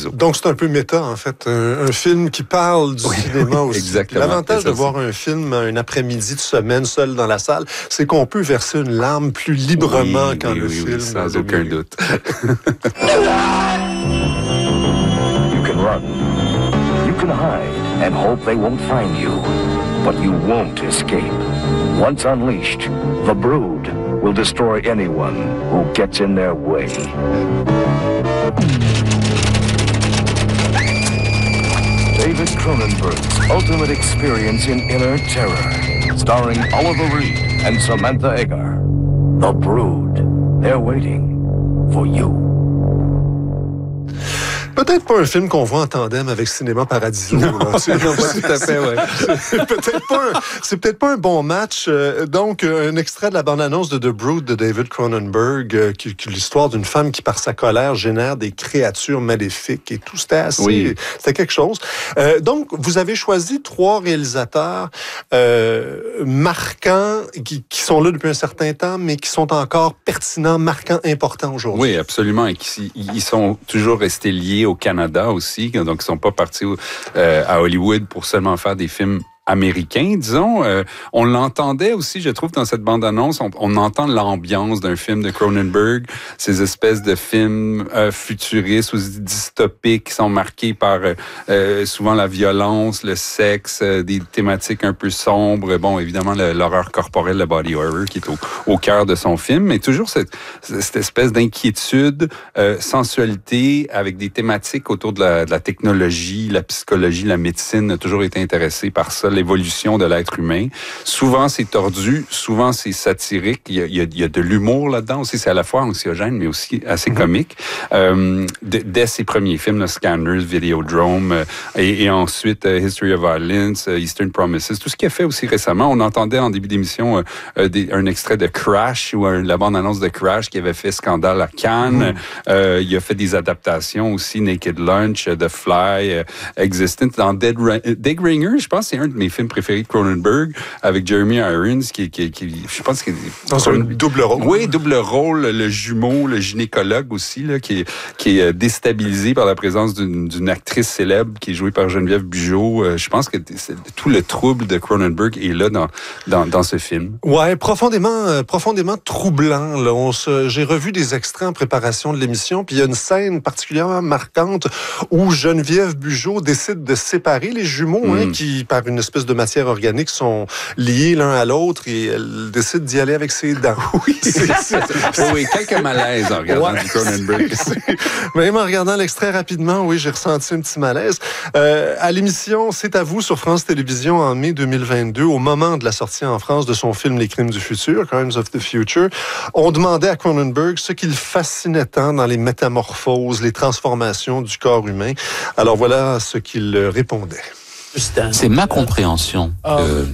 Paradiso. Donc, c'est un peu méta, en fait. Un film qui parle du cinéma aussi. Exactement. L'avantage de voir un film un après-midi de semaine seul dans la salle, c'est qu'on peut verser une larme plus librement quand le film... sans aucun doute. You can run. You can hide and hope they won't find you. But you won't escape. Once unleashed, the Brood will destroy anyone who gets in their way. David Cronenberg's ultimate experience in inner terror, starring Oliver Reed and Samantha Eggar. The Brood. They're waiting for you. Peut-être pas un film qu'on voit en tandem avec Cinéma Paradiso. Non, pas tout à fait, ouais. C'est peut-être pas un bon match. Donc, un extrait de la bande-annonce de The Brood de David Cronenberg, qui l'histoire d'une femme qui, par sa colère, génère des créatures maléfiques et tout. C'était quelque chose. Donc, vous avez choisi 3 réalisateurs marquants, qui sont là depuis un certain temps, mais qui sont encore pertinents, marquants, importants aujourd'hui. Oui, absolument. Et ils sont toujours restés liés au Canada aussi, donc ils sont pas partis à Hollywood pour seulement faire des films américain, disons. On l'entendait aussi, je trouve, dans cette bande-annonce, on entend l'ambiance d'un film de Cronenberg, ces espèces de films futuristes ou dystopiques qui sont marqués par souvent la violence, le sexe, des thématiques un peu sombres, bon, évidemment, l'horreur corporelle, le body horror qui est au cœur de son film, mais toujours cette espèce d'inquiétude, sensualité, avec des thématiques autour de la technologie, la psychologie, la médecine, a toujours été intéressé par ça, l'évolution de l'être humain. Souvent, c'est tordu, souvent, c'est satirique. Il y a de l'humour là-dedans aussi. C'est à la fois anxiogène, mais aussi assez comique. Dès ses premiers films, le Scanners, Videodrome, et ensuite History of Violence, Eastern Promises, tout ce qu'il a fait aussi récemment. On entendait en début d'émission un extrait de Crash, ou la bande-annonce de Crash qui avait fait scandale à Cannes. Il a fait des adaptations aussi, Naked Lunch, The Fly, Existence. Dans Dead Ringer, je pense que c'est un de mes films préférés de Cronenberg, avec Jeremy Irons, qui je pense qu'il est... Dans un double rôle. Oui, double rôle, le jumeau, le gynécologue aussi, là, qui est déstabilisé par la présence d'une actrice célèbre qui est jouée par Geneviève Bujold. Je pense que tout le trouble de Cronenberg est là dans ce film. Ouais, profondément troublant. Là. J'ai revu des extraits en préparation de l'émission, puis il y a une scène particulièrement marquante où Geneviève Bujold décide de séparer les jumeaux, qui, par une espèce de matière organique, sont liés l'un à l'autre, et elle décide d'y aller avec ses dents. Oui, oui, quelques malaises en regardant du Cronenberg. Même en regardant l'extrait rapidement, oui, j'ai ressenti un petit malaise. À l'émission C'est à vous sur France Télévisions en mai 2022, au moment de la sortie en France de son film Les Crimes du futur, Crimes of the Future, on demandait à Cronenberg ce qu'il fascinait tant dans les métamorphoses, les transformations du corps humain. Alors voilà ce qu'il répondait. C'est ma compréhension que,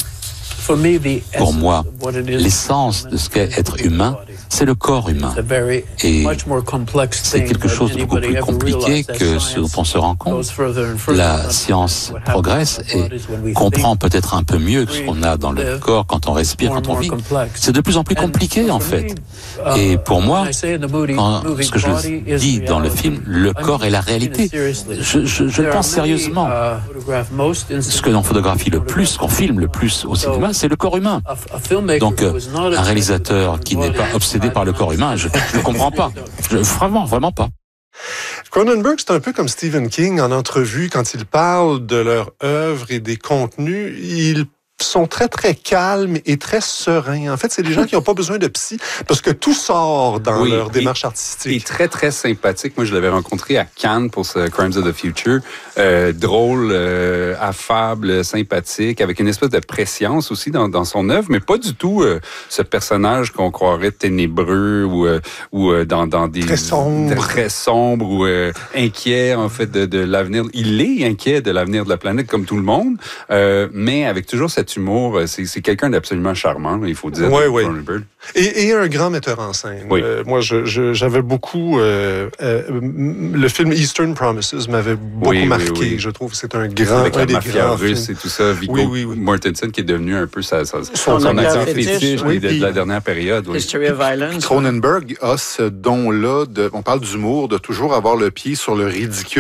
pour moi, l'essence de ce qu'est être humain, c'est le corps humain. Et c'est quelque chose de beaucoup plus compliqué que ce dont on se rend compte. La science progresse et comprend peut-être un peu mieux ce qu'on a dans le corps quand on respire, quand on vit. C'est de plus en plus compliqué, en fait. Et pour moi, ce que je dis dans le film, le corps est la réalité. Je le pense sérieusement. Ce que l'on photographie le plus, qu'on filme le plus au cinéma, c'est le corps humain. Donc, un réalisateur qui n'est pas obsédé par le corps humain, je ne comprends pas. Vraiment pas. Cronenberg, c'est un peu comme Stephen King en entrevue, quand il parle de leur œuvre et des contenus, ils sont très, très calmes et très sereins. En fait, c'est des gens qui n'ont pas besoin de psy parce que tout sort dans leur démarche artistique. Et très, très sympathique. Moi, je l'avais rencontré à Cannes pour ce Crimes of the Future. Drôle, affable, sympathique, avec une espèce de préscience aussi dans son œuvre, mais pas du tout ce personnage qu'on croirait ténébreux ou dans des... Très sombre ou inquiet, en fait, de l'avenir. Il est inquiet de l'avenir de la planète, comme tout le monde, mais avec toujours cet humour. C'est quelqu'un d'absolument charmant, il faut dire. Oui. Et un grand metteur en scène. Oui. Moi, j'avais beaucoup... le film Eastern Promises m'avait beaucoup marqué. Oui. Je trouve que c'est un des mafia grands russe films. et tout ça. Viggo Mortensen qui est devenu un peu son acteur fétiche de la dernière période. Oui. History of Violence. Cronenberg a ce don-là, on parle d'humour, de toujours avoir le pied sur le ridicule.